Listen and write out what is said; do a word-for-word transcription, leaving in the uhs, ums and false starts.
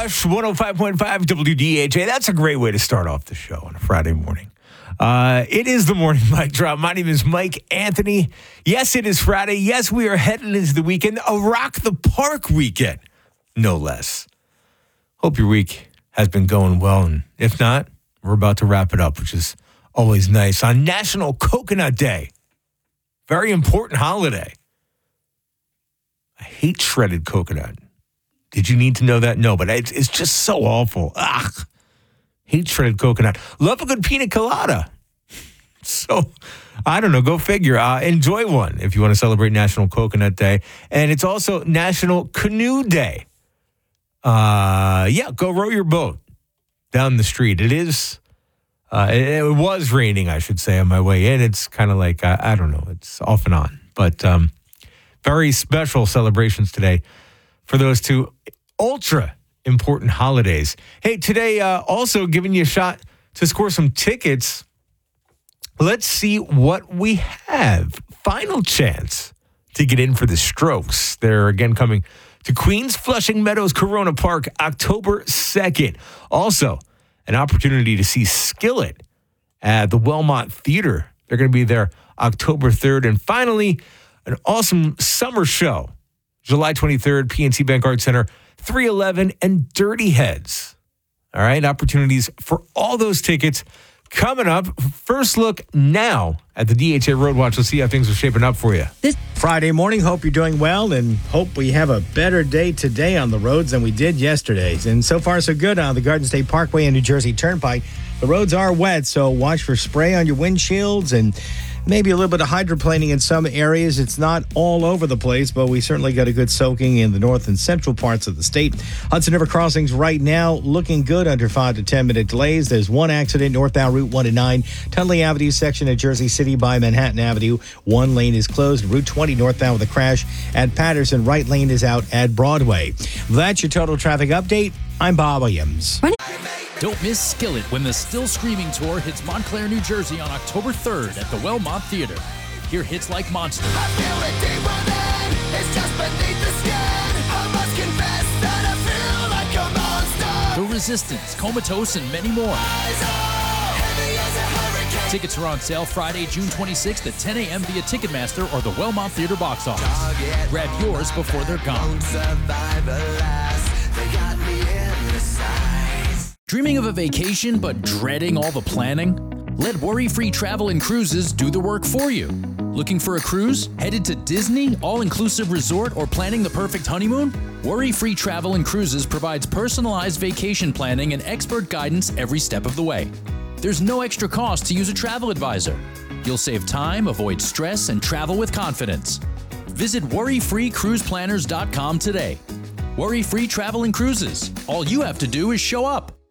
Rush, one oh five point five W D H A. That's a great way to start off the show on a Friday morning. Uh, it is the morning mic drop. My name is Mike Anthony. Yes, it is Friday. Yes, we are heading into the weekend, a Rock the Park weekend, no less. Hope your week has been going well, and if not, we're about to wrap it up, which is always nice. On National Coconut Day, very important holiday. I hate shredded coconut. Did you need to know that? No, but it's, it's just so awful. Ugh. Hate shredded coconut. Love a good pina colada. So, I don't know. Go figure. Uh, enjoy one if you want to celebrate National Coconut Day. And it's also National Canoe Day. Uh, yeah, go row your boat down the street. It is, uh, it, it was raining, I should say, on my way in. It's kind of like, I, I don't know, it's off and on. But um, very special celebrations today for those two ultra important holidays. Hey, today uh, also giving you a shot to score some tickets. Let's see what we have. Final chance to get in for the Strokes. They're again coming to Queens, Flushing Meadows, Corona Park, October second. Also, an opportunity to see Skillet at the Wellmont Theater. They're going to be there October third. And finally, an awesome summer show, July twenty-third, P N C Bank Arts Center, three eleven and Dirty Heads. All right, opportunities for all those tickets coming up. First look now at the D H A Road Watch. Let's see how things are shaping up for you. This Friday morning, hope you're doing well and hope we have a better day today on the roads than we did yesterday. And so far, so good on the Garden State Parkway and New Jersey Turnpike. The roads are wet, so watch for spray on your windshields and maybe a little bit of hydroplaning in some areas. It's not all over the place, but we certainly got a good soaking in the north and central parts of the state. Hudson River crossings right now looking good under five to ten minute delays. There's one accident northbound Route one and nine, Tunley Avenue section at Jersey City by Manhattan Avenue. One lane is closed. Route twenty northbound with a crash at Patterson. Right lane is out at Broadway. That's your total traffic update. I'm Bob Williams. Don't miss Skillet when the Still Screaming Tour hits Montclair, New Jersey on October third at the Wellmont Theater. Hear hits like Monster. I feel it deep within. It's just beneath the skin. I must confess that I feel like a monster. The Resistance, Comatose, and many more. Tickets are on sale Friday, June twenty-sixth at ten a.m. via Ticketmaster or the Wellmont Theater box office. Grab yours before they're gone. Dreaming of a vacation but dreading all the planning? Let Worry-Free Travel and Cruises do the work for you. Looking for a cruise? Headed to Disney, all-inclusive resort, or planning the perfect honeymoon? Worry-Free Travel and Cruises provides personalized vacation planning and expert guidance every step of the way. There's no extra cost to use a travel advisor. You'll save time, avoid stress, and travel with confidence. Visit worry free cruise planners dot com today. Worry-Free Travel and Cruises. All you have to do is show up.